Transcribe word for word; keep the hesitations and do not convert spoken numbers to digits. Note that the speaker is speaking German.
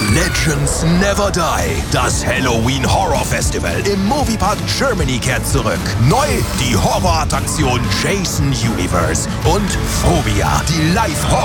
Legends Never Die. Das Halloween Horror Festival im Moviepark Germany kehrt zurück. Neu die Horrorattraktion Jason Universe und Phobia, die Live-Horror